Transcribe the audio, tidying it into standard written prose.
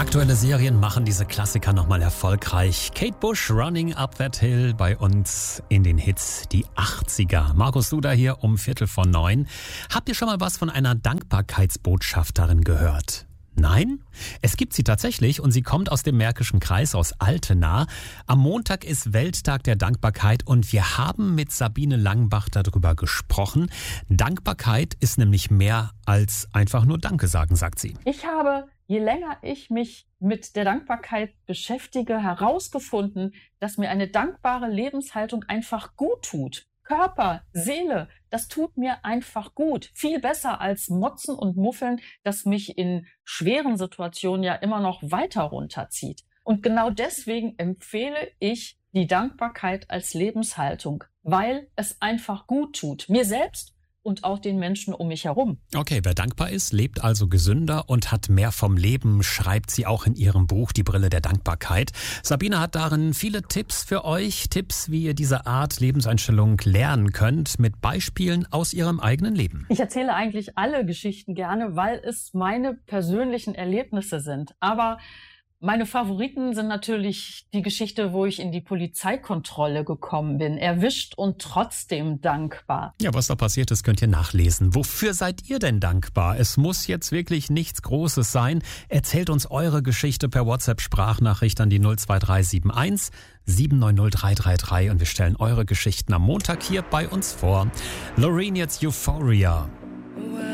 Aktuelle Serien machen diese Klassiker nochmal erfolgreich. Kate Bush, Running Up That Hill, bei uns in den Hits die 80er. Markus Suda hier um 8:45. Habt ihr schon mal was von einer Dankbarkeitsbotschafterin gehört? Nein? Es gibt sie tatsächlich und sie kommt aus dem Märkischen Kreis, aus Altena. Am Montag ist Welttag der Dankbarkeit und wir haben mit Sabine Langbach darüber gesprochen. Dankbarkeit ist nämlich mehr als einfach nur Danke sagen, sagt sie. Ich habe, je länger ich mich mit der Dankbarkeit beschäftige, herausgefunden, dass mir eine dankbare Lebenshaltung einfach gut tut. Körper, Seele, das tut mir einfach gut. Viel besser als Motzen und Muffeln, das mich in schweren Situationen ja immer noch weiter runterzieht. Und genau deswegen empfehle ich die Dankbarkeit als Lebenshaltung, weil es einfach gut tut. Mir selbst und auch den Menschen um mich herum. Okay, wer dankbar ist, lebt also gesünder und hat mehr vom Leben, schreibt sie auch in ihrem Buch Die Brille der Dankbarkeit. Sabine hat darin viele Tipps für euch, Tipps, wie ihr diese Art Lebenseinstellung lernen könnt, mit Beispielen aus ihrem eigenen Leben. Ich erzähle eigentlich alle Geschichten gerne, weil es meine persönlichen Erlebnisse sind. Aber meine Favoriten sind natürlich die Geschichte, wo ich in die Polizeikontrolle gekommen bin, erwischt und trotzdem dankbar. Ja, was da passiert ist, könnt ihr nachlesen. Wofür seid ihr denn dankbar? Es muss jetzt wirklich nichts Großes sein. Erzählt uns eure Geschichte per WhatsApp-Sprachnachricht an die 02371 790 333 und wir stellen eure Geschichten am Montag hier bei uns vor. Loreen, jetzt Euphoria.